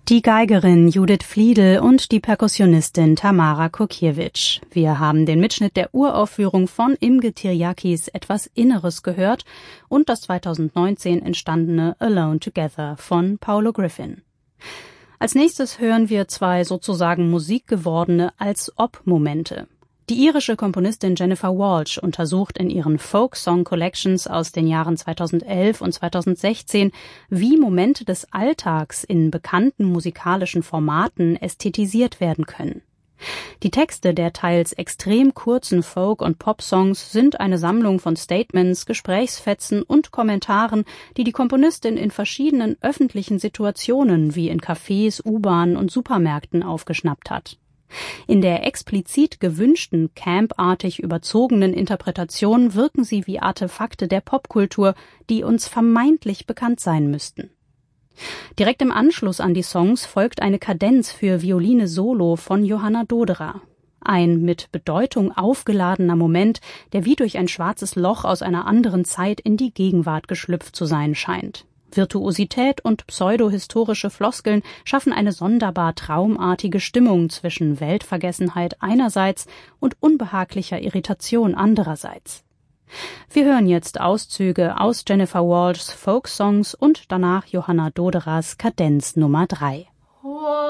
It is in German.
Die Geigerin Judith Fliedl und die Perkussionistin Tamara Kurkiewicz. Wir haben den Mitschnitt der Uraufführung von Imge Tiryakis Etwas Inneres gehört und das 2019 entstandene Alone Together von Paolo Griffin. Als nächstes hören wir zwei sozusagen musikgewordene Als-Ob-Momente. Die irische Komponistin Jennifer Walsh untersucht in ihren Folk-Song-Collections aus den Jahren 2011 und 2016, wie Momente des Alltags in bekannten musikalischen Formaten ästhetisiert werden können. Die Texte der teils extrem kurzen Folk- und Pop-Songs sind eine Sammlung von Statements, Gesprächsfetzen und Kommentaren, die die Komponistin in verschiedenen öffentlichen Situationen wie in Cafés, U-Bahnen und Supermärkten aufgeschnappt hat. In der explizit gewünschten, campartig überzogenen Interpretation wirken sie wie Artefakte der Popkultur, die uns vermeintlich bekannt sein müssten. Direkt im Anschluss an die Songs folgt eine Kadenz für Violine Solo von Johanna Doderer. Ein mit Bedeutung aufgeladener Moment, der wie durch ein schwarzes Loch aus einer anderen Zeit in die Gegenwart geschlüpft zu sein scheint. Virtuosität und pseudohistorische Floskeln schaffen eine sonderbar traumartige Stimmung zwischen Weltvergessenheit einerseits und unbehaglicher Irritation andererseits. Wir hören jetzt Auszüge aus Jennifer Walshs Folksongs und danach Johanna Doderers Kadenz Nummer 3.